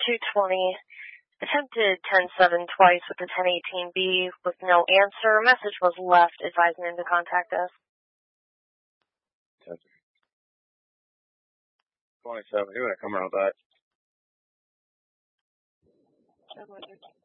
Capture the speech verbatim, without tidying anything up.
two twenty. Attempted ten seven twice with the ten eighteen B with no answer. Message was left advising him to contact us. twenty-seven, you're going to come around back.